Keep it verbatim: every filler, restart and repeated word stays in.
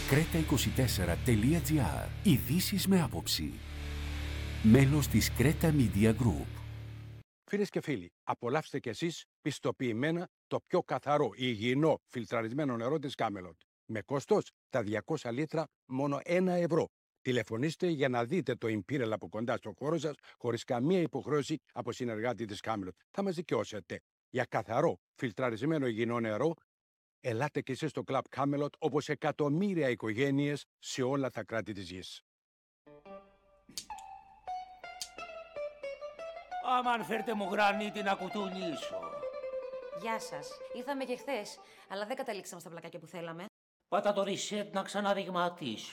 κρέτα είκοσι τέσσερα τελεία τζι άρ. Ειδήσεις με άποψη. Μέλος της Creta Media Group. Φίλες και φίλοι, απολαύστε κι εσείς πιστοποιημένα το πιο καθαρό, υγιεινό, φιλτραρισμένο νερό της Camelot. Με κόστος τα διακόσια λίτρα μόνο ένα ευρώ. Τηλεφωνήστε για να δείτε το Imperial από κοντά στο χώρο σας, χωρίς καμία υποχρέωση από συνεργάτη της Camelot. Θα μας δικαιώσετε. Για καθαρό, φιλτραρισμένο υγιεινό νερό, ελάτε κι εσείς στο Club Camelot, όπως εκατομμύρια οικογένειες σε όλα τα κράτη της γης. Αμάν φέρτε μου γρανίτη να κουτουνίσω. Γεια σας. Ήρθαμε και χθες, αλλά δεν καταλήξαμε στα πλακάκια που θέλαμε. Πάτα το reset να ξαναδειγματίσω.